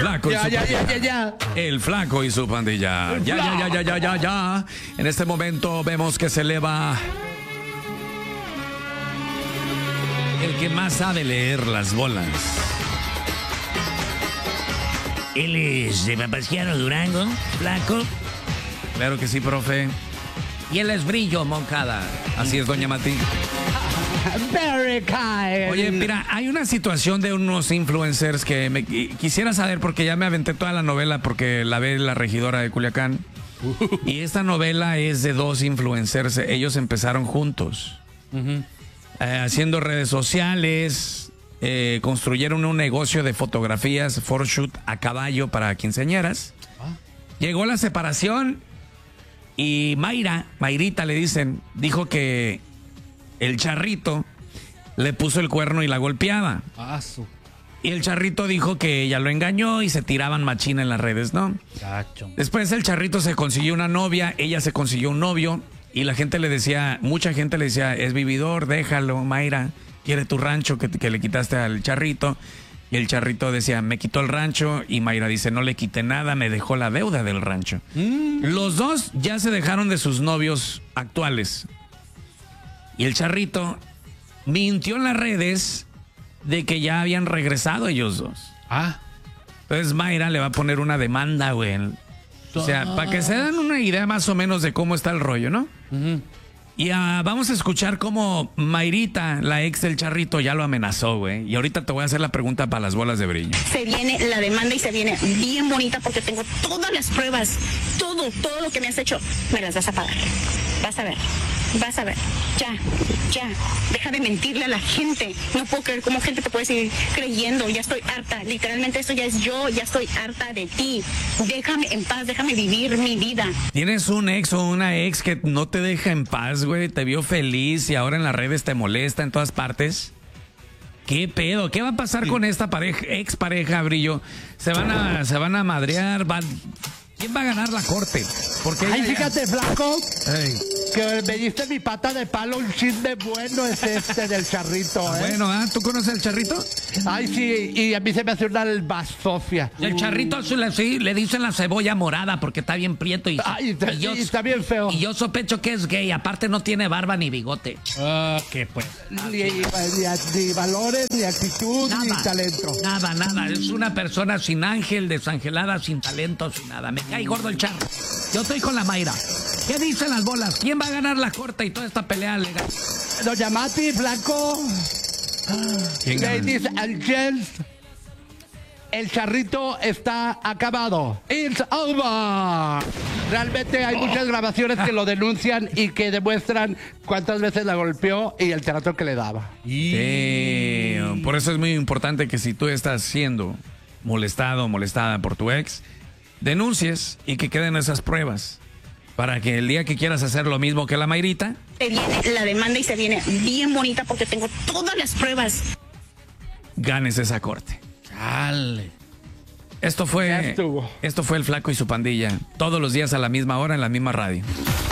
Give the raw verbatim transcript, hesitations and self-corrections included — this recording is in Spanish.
Flaco y Ya, su ya, ya, pandilla. ya, ya. El Flaco y su pandilla. Ya, ya, ya, ya, ya, ya, ya. En este momento vemos que se eleva el que más sabe leer las bolas. Él es de Papaciano Durango, Flaco. Claro que sí, profe. Y él es Brillo, Moncada. Así es, doña Mati. Very kind. Oye, mira, hay una situación de unos influencers que me qui- quisiera saber porque ya me aventé toda la novela porque la ve la regidora de Culiacán. Y esta novela es de dos influencers. Ellos empezaron juntos. Eh, haciendo redes sociales, eh, construyeron un negocio de fotografías, photoshoot a caballo para quinceañeras. Llegó la separación y Mayra, Mayrita le dicen, dijo que el Charrito le puso el cuerno y la golpeaba. Ah, su Y el Charrito dijo que ella lo engañó y se tiraban machina en las redes, ¿no? gacho. Después el Charrito se consiguió una novia, ella se consiguió un novio y la gente le decía, mucha gente le decía, es vividor, déjalo, Mayra, quiere tu rancho que, que le quitaste al Charrito. Y el Charrito decía, me quitó el rancho y Mayra dice, no le quité nada, me dejó la deuda del rancho. Mm. Los dos ya se dejaron de sus novios actuales. Y el Charrito mintió en las redes de que ya habían regresado ellos dos. Ah. Entonces Mayra le va a poner una demanda, güey. O sea, para que se den una idea más o menos de cómo está el rollo, ¿no? Uh-huh. Y uh, vamos a escuchar cómo Mayrita, la ex del Charrito, ya lo amenazó, güey. Y ahorita te voy a hacer la pregunta para las bolas de brillo. Se viene la demanda y se viene bien bonita porque tengo todas las pruebas, todo, todo lo que me has hecho, me las vas a pagar. Vas a ver, vas a ver. Ya, ya, deja de mentirle a la gente. No puedo creer cómo gente te puede seguir creyendo. Ya estoy harta, literalmente esto ya es yo, ya estoy harta de ti. Déjame en paz, déjame vivir mi vida. ¿Tienes un ex o una ex que no te deja en paz, güey? Te vio feliz y ahora en las redes te molesta en todas partes. ¿Qué pedo? ¿Qué va a pasar sí. con esta pareja, ex pareja, Brillo? Se van a, se van a madrear, van... ¿Quién va a ganar la corte? Porque Ay, ella fíjate, ya... Flaco, Ey. que me diste mi pata de palo, un chisme bueno es este del Charrito, ¿eh? Bueno, ¿ah? ¿Tú conoces al Charrito? Ay, sí, y a mí se me hace una albasofia. El Charrito sí, le dicen la cebolla morada porque está bien prieto y, Ay, está, y yo, y está bien feo. Y yo sospecho que es gay, aparte no tiene barba ni bigote. Ah, ¿qué pues? Ni, ni, ni valores, ni actitud, Nada, ni talento. Nada, nada. Es una persona sin ángel, desangelada, sin talento, sin nada. Me cae gordo el charro. Yo estoy con la Mayra. ¿Qué dicen las bolas? ¿Quién va a ganar la corte y toda esta pelea legal? Doña Mati, Blanco. Ladies and gents, el Charrito está acabado. It's over. Realmente hay muchas grabaciones que lo denuncian y que demuestran cuántas veces la golpeó y el trato que le daba. Sí, por eso es muy importante que si tú estás siendo molestado o molestada por tu ex, denuncies y que queden esas pruebas para que el día que quieras hacer lo mismo que la Mayrita, Se viene la demanda y se viene bien bonita porque tengo todas las pruebas. ganes esa corte. Dale. Esto Ya fue, estuvo. esto fue el Flaco y su pandilla, todos los días a la misma hora en la misma radio.